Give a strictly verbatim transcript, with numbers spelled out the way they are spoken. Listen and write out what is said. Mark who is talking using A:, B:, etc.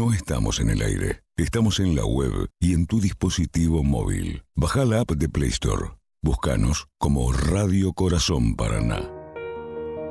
A: No estamos en el aire, estamos en la web y en tu dispositivo móvil. Baja la app de Play Store. Búscanos como Radio Corazón Paraná.